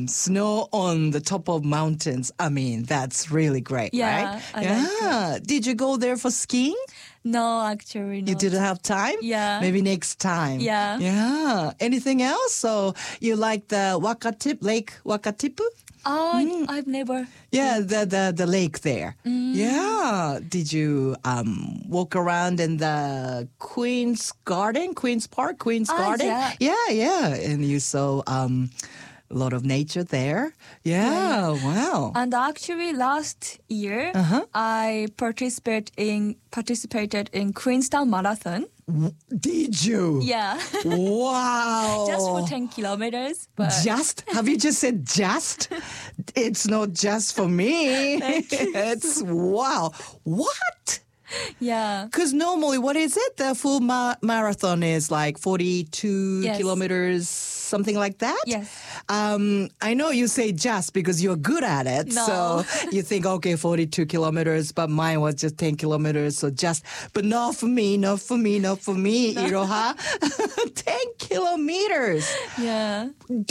snow on the top of mountains. I mean, that's really great, right? I like it. Did you go there for skiing? No, actually not. You didn't have time? Yeah. Maybe next time. Yeah. Yeah. Anything else? So you like the Lake Wakatipu? I've never. Yeah, the lake there. Yeah. Did you walk around in the Queen's Park, Queen's Garden? Yeah. And you saw a lot of nature there. Yeah. Wow. And actually, last year, I participated in Queenstown Marathon. Did you? Yeah. Wow. Just for 10 kilometers. But Just? Have you just said just? It's not just for me. It's wow. What? yeah. Because normally, what is it? The full marathon is like 42 Yes. kilometers, something like that? Yes. I know you say just because you're good at it. No. So you think, okay, 42 kilometers, but mine was just 10 kilometers. So just, but not for me, Iroha. 10 kilometers. Yeah.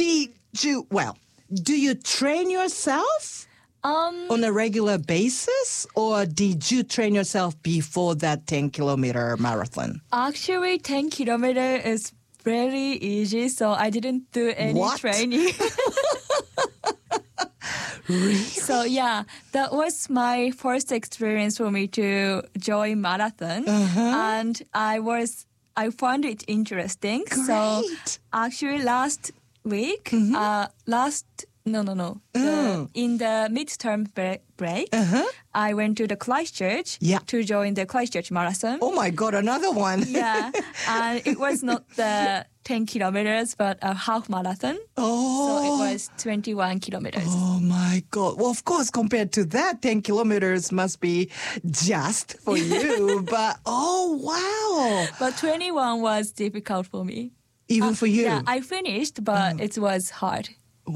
Do you train yourself? On a regular basis, or did you train yourself before that 10-kilometer marathon? Actually, 10 kilometers is very easy, so I didn't do any What? training. Really? So yeah, that was my first experience for me to join marathon, and I found it interesting. So Great. actually, last week, in the midterm break, I went to the Christchurch Yeah. to join the Christchurch Marathon. Oh my God, another one. Yeah, and it was not the 10 kilometers, but a half marathon. Oh. So it was 21 kilometers. Oh my God. Well, of course, compared to that, 10 kilometers must be just for you. But, oh, wow. But 21 was difficult for me. Even for you? Yeah, I finished, but it was hard.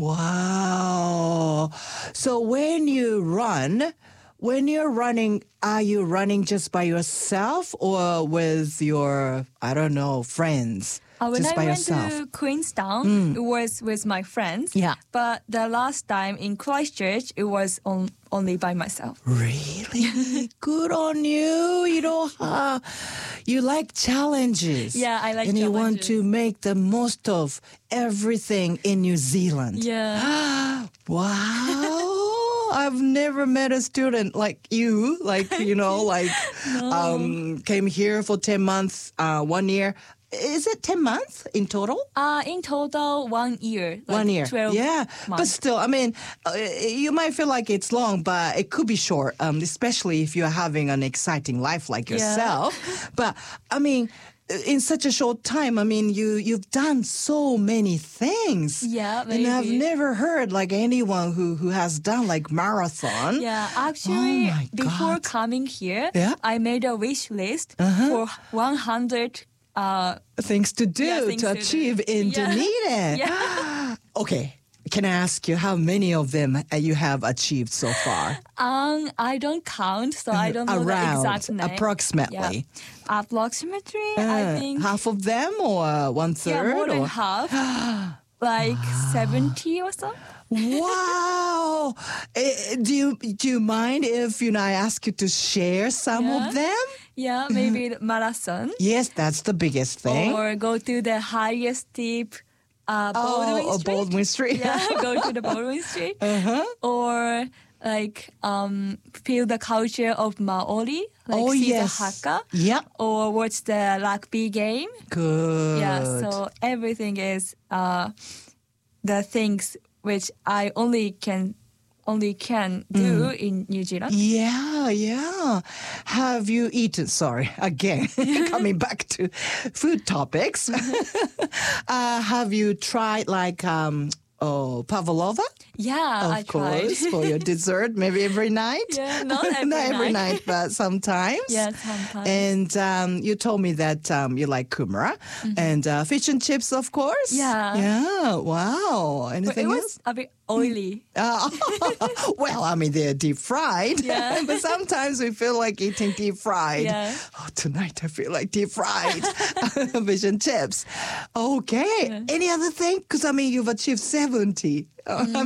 Wow. So when you're running, are you running just by yourself or with your, friends? When just I by went yourself? to Queenstown, it was with my friends. Yeah. But the last time in Christchurch, it was only by myself. Really? Good on you, Iroha. You like challenges. Yeah, I like and you want challenges. to make the most of everything in New Zealand. Yeah. Wow. I've never met a student like you, came here for 10 months, 1 year. Is it 10 months in total? In total, 1 year. 1 year. 12 yeah. But months. still, you might feel like it's long, but it could be short, especially if you're having an exciting life like yourself. But, in such a short time, you've done so many things. Yeah, And I've maybe. never heard like anyone who has done like marathon. Yeah, actually, Oh my before God. coming here, Yeah? I made a wish list for 100 Things to do things to to do. achieve in Yeah. Dunedin. Yeah. Okay. Can I ask you how many of them you have achieved so far? I don't count, so I don't know Around, the exact name. approximately. Yeah. Approximately, I think. Half of them or one third? Yeah, more than or? half. Like 70 or so. Wow. Do you mind if I ask you to share some of them? Yeah, maybe the marathon. Yes, that's the biggest thing. Or go to the highest steep Baldwin Street. Baldwin Street. Yeah, go to the Baldwin Street. Uh-huh. Or feel the culture of Maori, like see yes. the haka. Yeah. Or watch the rugby game. Good. Yeah, so everything is the things which I only can do in New Zealand. Yeah. Have you eaten? Sorry, again, coming back to food topics. Have you tried pavlova? Yeah, I Of course, tried. for your dessert, maybe every night. Yeah, not every Not every night. night, but sometimes. Yeah, sometimes. And you told me that you like kumara and fish and chips, of course. Yeah. Yeah. Wow. But Anything it else? was a bit oily. Well, they're deep fried. Yeah. But sometimes we feel like eating deep fried. Yeah. Oh, tonight I feel like deep fried fish and chips. Okay. Any other thing? Because you've achieved 70.